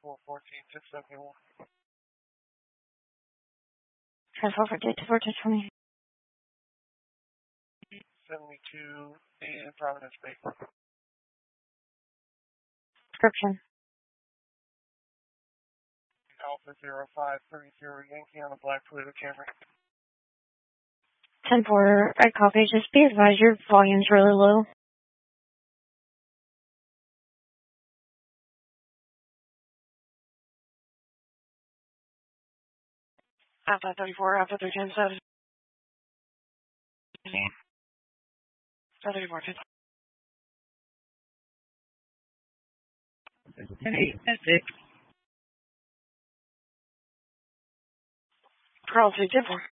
414-671. Transfer for date to Vortex for me. 72 in Providence Bay. Description. Alpha 0530 Yankee on a black Toyota Camry. 10-4, I copy. Just be advised your volume's really low. Alpha 34, Alpha 310, 34, 10-8, 10-6. Carl 2, 10-4.